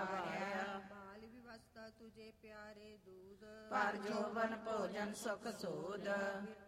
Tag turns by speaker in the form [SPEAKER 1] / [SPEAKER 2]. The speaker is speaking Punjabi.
[SPEAKER 1] ਵਾਰਿਆ।
[SPEAKER 2] ਬਾਲ ਵਿਵਸਥਾ ਤੁਝੇ ਪਿਆਰੇ ਦੂਧ,
[SPEAKER 1] ਪਰ ਜੋਬਨ ਭੋਜਨ ਸੁਖ ਸੂਦ।